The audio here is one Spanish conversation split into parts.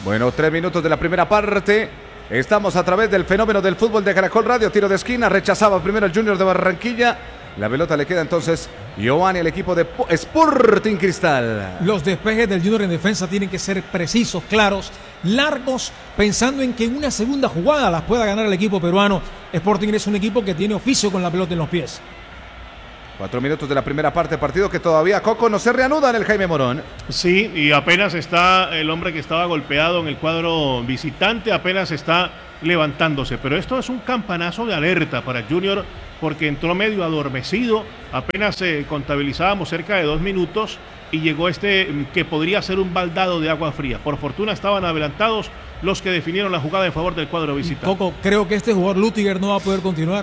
Bueno, 3 minutos de la primera parte. Estamos a través del fenómeno del fútbol de Caracol Radio. Tiro de esquina, rechazaba primero el Junior de Barranquilla. La pelota le queda entonces Giovanni al equipo de Sporting Cristal. Los despejes del Junior en defensa tienen que ser precisos, claros, largos, pensando en que en una segunda jugada las pueda ganar el equipo peruano. Sporting es un equipo que tiene oficio con la pelota en los pies. 4 minutos de la primera parte, partido que todavía Coco no se reanuda en el Jaime Morón. Sí, y apenas está el hombre que estaba golpeado en el cuadro visitante, apenas está levantándose. Pero esto es un campanazo de alerta para el Junior, porque entró medio adormecido, apenas contabilizábamos cerca de 2 minutos y llegó que podría ser un baldado de agua fría. Por fortuna estaban adelantados los que definieron la jugada en favor del cuadro visitante. Coco, creo que este jugador Lutiger no va a poder continuar.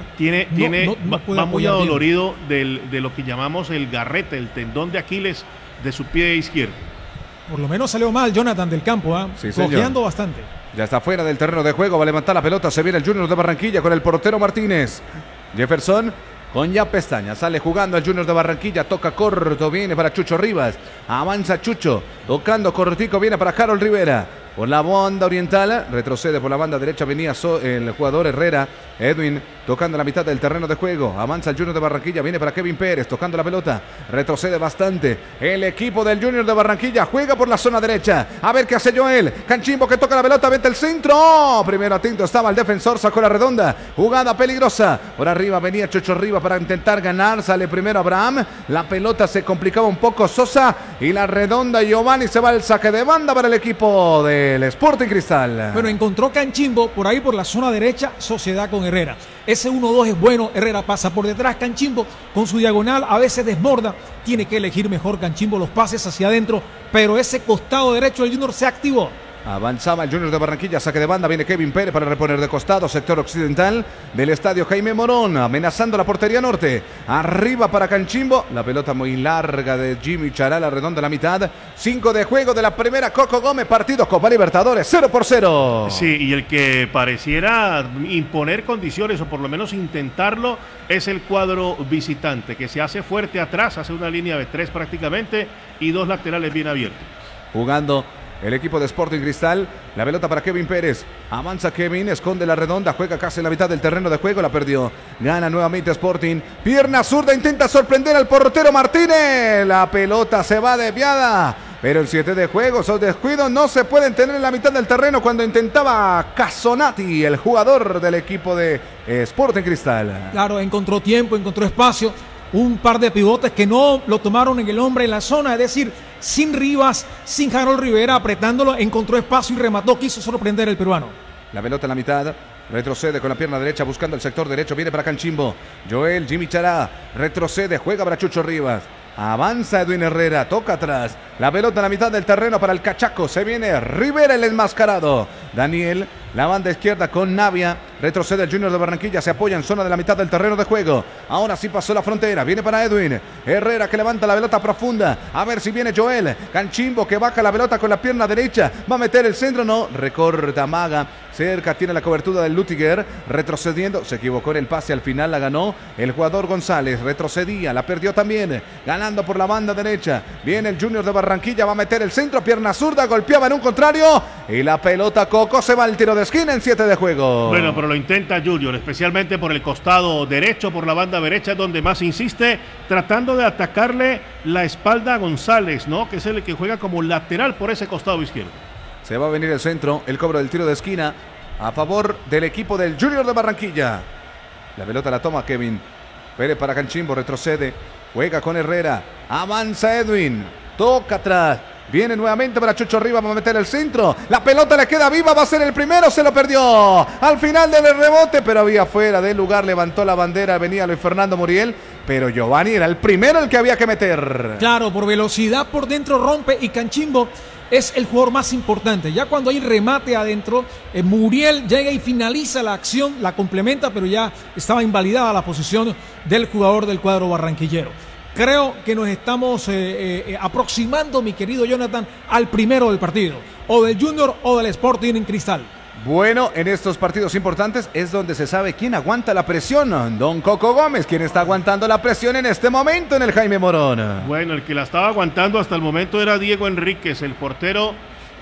Va muy adolorido de lo que llamamos el garrete, el tendón de Aquiles de su pie izquierdo. Por lo menos salió mal Jonathan del campo, cojeando bastante. Ya está fuera del terreno de juego, va a levantar la pelota, se viene el Junior de Barranquilla con el portero Martínez. Jefferson con ya pestaña, sale jugando al Junior de Barranquilla, toca corto, viene para Chucho Rivas, avanza Chucho, tocando cortico, viene para Harold Rivera. Por la banda oriental, retrocede por la banda derecha, venía el jugador Herrera, Edwin, tocando la mitad del terreno de juego, avanza el Junior de Barranquilla, viene para Kevin Pérez, tocando la pelota, retrocede bastante, el equipo del Junior de Barranquilla juega por la zona derecha, a ver qué hace Joel, Canchimbo que toca la pelota, vete el centro, primero atento estaba el defensor, sacó la redonda, jugada peligrosa, por arriba venía Chucho Rivas para intentar ganar, sale primero Abraham, la pelota se complicaba un poco Sosa, y la redonda Giovanni se va al saque de banda para el equipo del Sporting Cristal. Bueno, encontró Canchimbo por ahí por la zona derecha, sociedad con Herrera. Ese 1-2 es bueno, Herrera pasa por detrás, Canchimbo con su diagonal a veces desborda, tiene que elegir mejor Canchimbo los pases hacia adentro, pero ese costado derecho del Junior se activó. Avanzaba el Junior de Barranquilla, saque de banda, viene Kevin Pérez para reponer de costado, sector occidental del estadio Jaime Morón, amenazando la portería norte, arriba para Canchimbo, la pelota muy larga de Jimmy Chará, la redonda a la mitad, 5 de juego de la primera, Coco Gómez, partido Copa Libertadores, 0-0. Sí, y el que pareciera imponer condiciones, o por lo menos intentarlo, es el cuadro visitante, que se hace fuerte atrás, hace una línea de 3 prácticamente, y 2 laterales bien abiertos. Jugando el equipo de Sporting Cristal, la pelota para Kevin Pérez, avanza Kevin, esconde la redonda, juega casi en la mitad del terreno de juego, la perdió, gana nuevamente Sporting, pierna zurda, intenta sorprender al portero Martínez, la pelota se va desviada, pero en 7 de juego, esos descuidos no se pueden tener en la mitad del terreno cuando intentaba Casonati, el jugador del equipo de Sporting Cristal. Claro, encontró tiempo, encontró espacio, un par de pivotes que no lo tomaron en el hombre en la zona, es decir, sin Rivas, sin Harold Rivera apretándolo, encontró espacio y remató, quiso sorprender el peruano. La pelota en la mitad, retrocede con la pierna derecha buscando el sector derecho, viene para Canchimbo, Joel, Jimmy Chará, retrocede, juega para Chucho Rivas, avanza Edwin Herrera, toca atrás, la pelota en la mitad del terreno para el Cachaco, se viene Rivera el enmascarado, Daniel, la banda izquierda con Navia, retrocede el Junior de Barranquilla, se apoya en zona de la mitad del terreno de juego, ahora sí pasó la frontera, viene para Edwin, Herrera que levanta la pelota profunda, a ver si viene Joel, Canchimbo que baja la pelota con la pierna derecha, va a meter el centro, no, recorta, maga, cerca tiene la cobertura del Lutiger, retrocediendo, se equivocó en el pase, al final la ganó el jugador González, retrocedía, la perdió también, ganando por la banda derecha, viene el Junior de Barranquilla, va a meter el centro, pierna zurda, golpeaba en un contrario, y la pelota Coco se va al tiro de esquina en 7 de juego. Bueno, pero lo intenta Junior, especialmente por el costado derecho, por la banda derecha, donde más insiste, tratando de atacarle la espalda a González, ¿no? Que es el que juega como lateral por ese costado izquierdo. Se va a venir el centro, el cobro del tiro de esquina a favor del equipo del Junior de Barranquilla. La pelota la toma Kevin Pérez para Canchimbo, retrocede, juega con Herrera, avanza Edwin, toca atrás. Viene nuevamente para Chucho Rivas, va a meter el centro. La pelota le queda viva, va a ser el primero, se lo perdió. Al final del rebote, pero había fuera del lugar, levantó la bandera, venía Luis Fernando Muriel. Pero Giovanni era el primero el que había que meter. Claro, por velocidad por dentro rompe y Canchimbo es el jugador más importante. Ya cuando hay remate adentro, Muriel llega y finaliza la acción, la complementa, pero ya estaba invalidada la posición del jugador del cuadro barranquillero. Creo que nos estamos aproximando, mi querido Jonathan, al primero del partido, o del Junior o del Sporting en Cristal. Bueno, en estos partidos importantes es donde se sabe quién aguanta la presión. Don Coco Gómez, ¿quién está aguantando la presión en este momento en el Jaime Morón? Bueno, el que la estaba aguantando hasta el momento era Diego Enríquez, el portero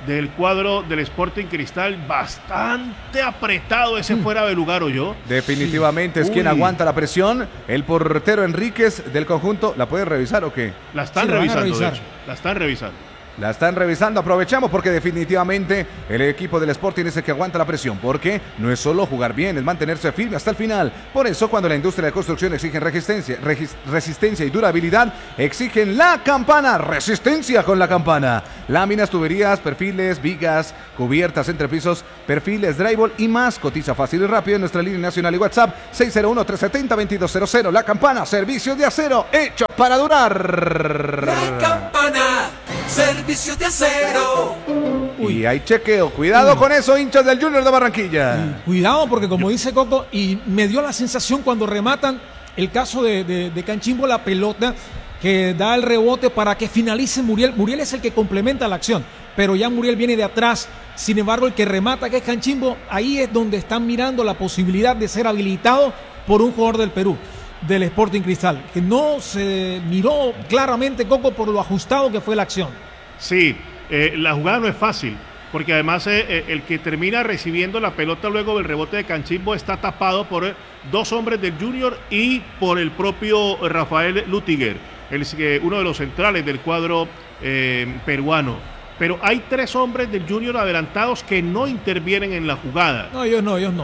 del cuadro del Sporting Cristal. Bastante apretado ese fuera de lugar, ¿o yo? Definitivamente es quien aguanta la presión. El portero Enríquez del conjunto. ¿La puede revisar o qué? La están revisando, de hecho. La están revisando. La están revisando, aprovechamos porque definitivamente el equipo del Sporting es el que aguanta la presión, porque no es solo jugar bien, es mantenerse firme hasta el final. Por eso cuando la industria de construcción exige resistencia y durabilidad, exigen la campana, resistencia con la campana. Láminas, tuberías, perfiles, vigas, cubiertas, entrepisos, perfiles, drywall y más. Cotiza fácil y rápido en nuestra línea nacional y WhatsApp 601-370-2200. La campana, servicios de acero, hecho para durar. La campana, servicios de acero. Y hay chequeo. Cuidado con eso, hinchas del Junior de Barranquilla. Cuidado, porque como dice Coco, y me dio la sensación cuando rematan el caso de Canchimbo, la pelota que da el rebote para que finalice Muriel. Muriel es el que complementa la acción, pero ya Muriel viene de atrás. Sin embargo, el que remata, que es Canchimbo, ahí es donde están mirando la posibilidad de ser habilitado por un jugador del Perú, del Sporting Cristal, que no se miró claramente, Coco, por lo ajustado que fue la acción. Sí, la jugada no es fácil, porque además el que termina recibiendo la pelota luego del rebote de Canchimbo está tapado por dos hombres del Junior y por el propio Rafael Lutiger, uno de los centrales del cuadro peruano. Pero hay tres hombres del Junior adelantados que no intervienen en la jugada. No, ellos no.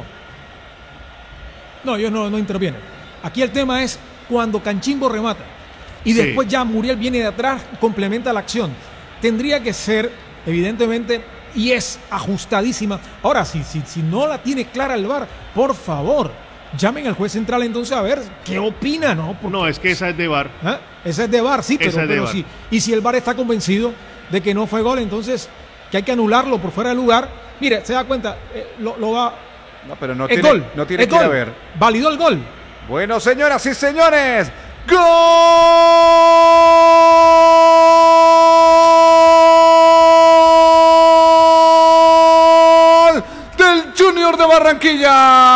No, ellos no intervienen. Aquí el tema es cuando Canchimbo remata y después ya Muriel viene de atrás, complementa la acción. Tendría que ser, evidentemente, y es ajustadísima. Ahora, si no la tiene clara el VAR, por favor, llamen al juez central entonces a ver qué opina, ¿no? Porque, no, es que esa es de VAR. ¿eh? Esa es de VAR, sí, pero sí. Y si el VAR está convencido de que no fue gol, entonces que hay que anularlo por fuera de lugar. Mire, se da cuenta, lo va... No, pero no es tiene, gol, no tiene es que ir a gol. ver. Validó el gol. Bueno, señoras y señores, ¡gol del Junior de Barranquilla!